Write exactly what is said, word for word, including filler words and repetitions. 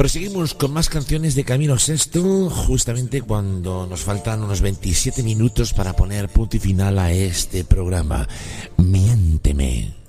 Proseguimos con más canciones de Camilo Sesto, justamente cuando nos faltan unos veintisiete minutos para poner punto y final a este programa. Miénteme.